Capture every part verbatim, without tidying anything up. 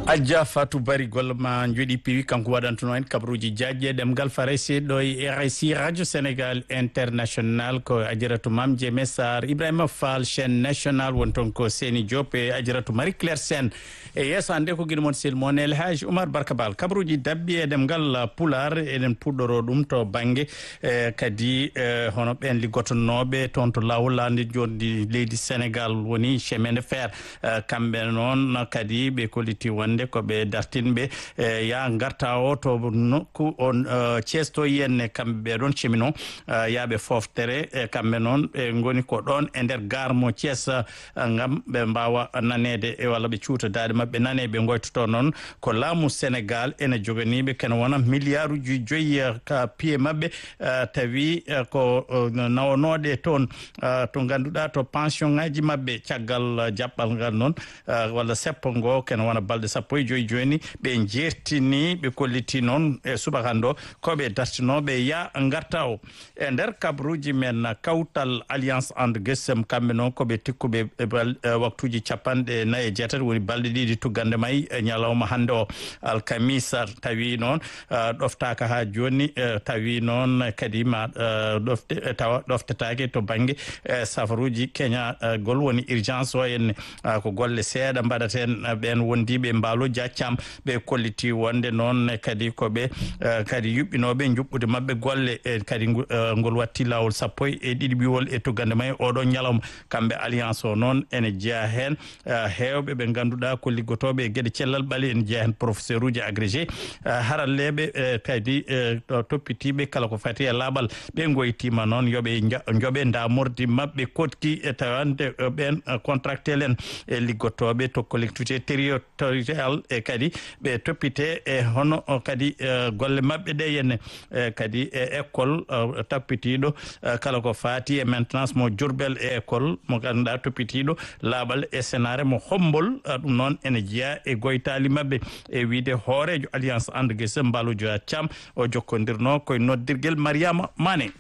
Adja Fatou Bari Golma njoɗi piwi kanko waɗantuno en kabruji jajje ɗemgal faraysi ɗo e R I C radio Sénégal international ko Adjaratou Mame Diémé Sarr Ibrahima Fall chaîne nationale won toon ko Seni Diop e Adjaratou Marie Claire Sène e yesso hande ko guiɗo moon silmon El Hadj Oumar Barka Bal kabruji dabbi e ɗemgal Pular eɗen puɗɗoro ɗum to banggue e kadi hono ɓen liggotonoɓe toon to lawol lande joɗi leydi Sénégal woni chemin de fer kamɓe noon kadi ɓe kolliti wonde ko ɓe dartinɓe ya garta o to nokku on Thiès to yenne kamɓe ɗon cheminot yaaɓe foftere kamɓe noon ɓe goni ko ɗon e nder gare mo Thiès gam ɓe mbawa nanede e walla ɓe cuuta dade mabɓe nane ɓe goytoto noon ko laamu Sénégal ene joganiɓe kene wona milliard uji joyyi ka pied mabɓe tawi ko nawanoɗe toon to ganduɗa to pension ngaji mabɓe caggal jaɓɓal ngal noon walla seppo ngo kene wona balɗe sappo e joyi joni ɓe jertini ɓe kolliti noon e subakando koɓe dartinoɓe ya garta o e nder kabruji men kawtal alliance and guessem kamɓe noon koɓe tikkuɓe waktuji capanɗe nayyi e jeetati woni balɗe ɗiɗi tuggande mayyi ñalawma hande o alkamisa tawi noon ɗoftaka ha joni tawi noon kadi ma ɗofte tawa ɗoftetake to banggue safaruji keñagol woni urgence o henne ko golle seeɗa mbaɗaten ɓen wondiɓe mbalo jaccam ɓe kolliti wonde noon kadi koɓe kadi yuɓɓinoɓe juɓɓude mabɓe golle e kadi ngol watti lawol sappo e ɗiɗi ɓiwol e tuggande mayyi oɗo ñalawma kamɓe alliance o noon ene jeeya hen hewɓe ɓe ganduɗa ko liggotoɓe e gueɗe cellal ɓaali ene jeeya hen professeur uji agrégé haralleɓe kadi toppitiɓe kala ko fati e laaɓal ɓe goytima noon yooɓe jooɓe damorde mabɓe kotki e tawande ɓen contractel en e liggotoɓe to collectivité territorial e kadi ɓe toppite e hono kadi golle mabɓe ɗe yenne kadi e école tappitiɗo kala ko fati e maintenance mo Diourbel e école mo ganduɗa toppitiɗo laaɓal e sénare mo Hombol ɗum noon ene jeeya e goytali mabɓe e wiide hoorejo alliance and guesse mbaalojo Thiam o jokkodirno koye noddirguel Mariama Mané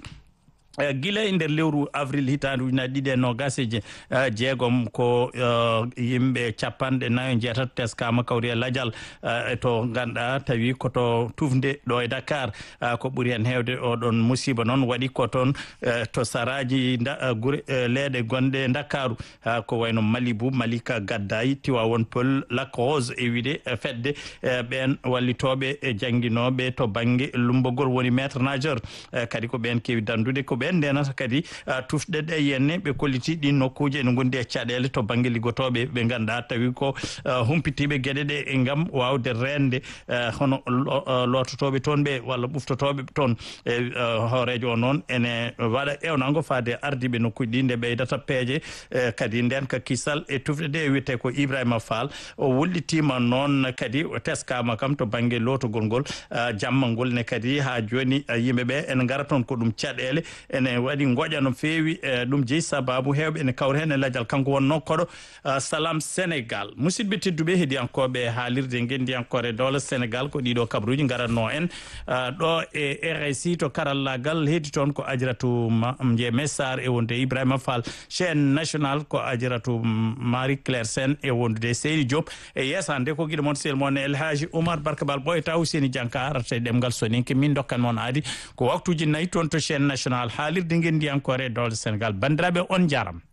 guila e nder lewru avril hitande ujunaje ɗiɗi e nogas e jeegom ko yimɓe capanɗe nayo jeetato teskama kawri e ladial to ganduɗa tawi koto tufde ɗo e Dakar ko ɓuuri hen hewde oɗon musiba noon waɗi ko toon to saraji guure leeɗe gonɗe Dakaru ko wayno Malibou Malika Gaddayi Tiwawon Peulh Lac Rose e wiide fedde ɓen wallitoɓe e jangguinoɓe to banggue lumbogol woni maître nageur kadi ko ɓen kewi dandude ko ɓen ndenata kadi tufɗe ɗe yenne ɓe kolliti ɗin nokkuji ene gondi e caɗele to banggue liggotoɓe ɓe ganduɗa tawi ko humpitiɓe gueɗe ɗe e gam wawde rende hono lototoɓe toon ɓe walla ɓuftotoɓe toon e hoorejo o noon ene waɗa ewnago faade ardiɓe nokkuji ɗi nde ɓeydata peeje kadi nden ka kisal e tufɗe ɗe wiyete ko Ibrahima Fall o wullitima noon kadi teskama kam to banggue lotogol ngol jammangol ne kadi ha joni yimɓeɓe ene gara toon ko ɗum caɗele ene waɗi goƴa no feewi ɗum jeeyi sababu hewɓe ene kawri hen e ladial kanko wonno koɗo Salam Sénégal musidɓe tedduɓe heeɗiyankoɓe haalirde guendiyankore doola Sénégal ko ɗiɗo kabruji garanno en ɗo e R I C to karallagal heedi toon ko Adjaratou Mame Diémé Sarr e wonde Ibrahima Fall chaîne nationale ko Adjaratou Marie Claire Sène e wondude Seydi Diop e yesande ko guiɗo moon sel moon El Hadji Oumar Barka Bal ɓoyata Ouseni Dianka arata e ɗemgal soninke min dokkan moon aadi ko waktuji nayyi toon to chaîne nationale haalirde guendiyankore doola Sénégal bandiraɓe on jaram